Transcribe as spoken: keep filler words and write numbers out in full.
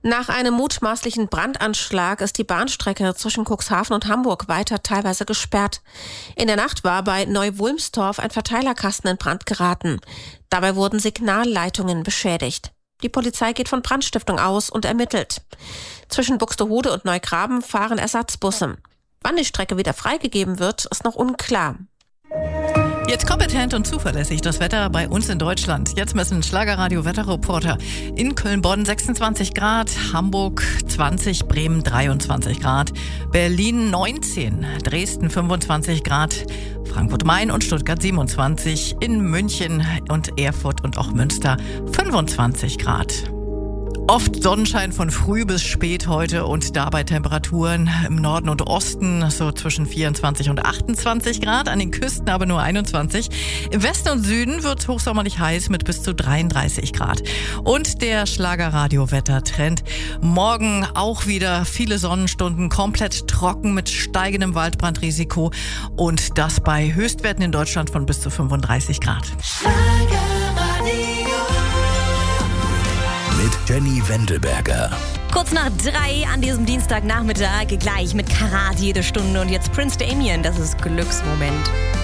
Nach einem mutmaßlichen Brandanschlag ist die Bahnstrecke zwischen Cuxhaven und Hamburg weiter teilweise gesperrt. In der Nacht war bei Neu-Wulmstorf ein Verteilerkasten in Brand geraten. Dabei wurden Signalleitungen beschädigt. Die Polizei geht von Brandstiftung aus und ermittelt. Zwischen Buxtehude und Neugraben fahren Ersatzbusse. Wann die Strecke wieder freigegeben wird, ist noch unklar. Jetzt kompetent und zuverlässig das Wetter bei uns in Deutschland. Jetzt messen Schlagerradio-Wetterreporter in Köln-Bonn sechsundzwanzig Grad, Hamburg zwanzig, Bremen dreiundzwanzig Grad, Berlin neunzehn, Dresden fünfundzwanzig Grad, Frankfurt-Main und Stuttgart siebenundzwanzig, in München und Erfurt und auch Münster fünfundzwanzig Grad. Oft Sonnenschein von früh bis spät heute und dabei Temperaturen im Norden und Osten so zwischen vierundzwanzig und achtundzwanzig Grad, an den Küsten aber nur einundzwanzig. Im Westen und Süden wird es hochsommerlich heiß mit bis zu dreiunddreißig Grad. Und der Schlagerradio-Wettertrend. Morgen auch wieder viele Sonnenstunden, komplett trocken mit steigendem Waldbrandrisiko und das bei Höchstwerten in Deutschland von bis zu fünfunddreißig Grad. Mit Jenny Wendelberger. Kurz nach drei an diesem Dienstagnachmittag, gleich mit Karat jede Stunde. Und jetzt Prince Damien, das ist Glücksmoment.